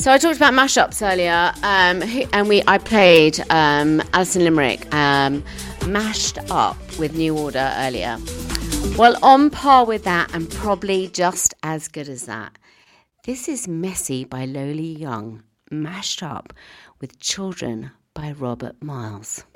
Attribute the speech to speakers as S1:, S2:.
S1: So I talked about mashups earlier, and I played Alison Limerick, Mashed Up with New Order earlier. Well, on par with that and probably just as good as that, this is Messy by Lowly Young, mashed up with Children by Robert Miles.